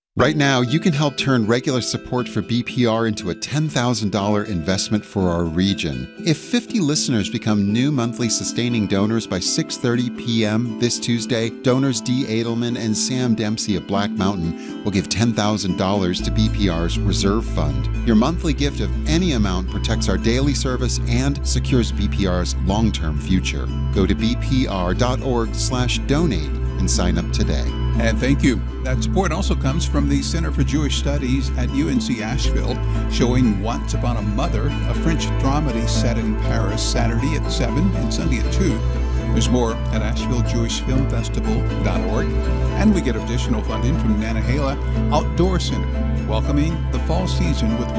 Right now, you can help turn regular support for BPR into a $10,000 investment for our region. If 50 listeners become new monthly sustaining donors by 6:30 p.m. this Tuesday, donors Dee Edelman and Sam Dempsey of Black Mountain will give $10,000 to BPR's reserve fund. Your monthly gift of any amount protects our daily service and secures BPR's long-term future. Go to bpr.org/donate and sign up today. And thank you. That support also comes from the Center for Jewish Studies at UNC Asheville, showing Once Upon a Mother, a French dramedy set in Paris, Saturday at 7 and Sunday at 2. There's more at AshevilleJewishFilmFestival.org. And we get additional funding from Nantahala Outdoor Center, welcoming the fall season with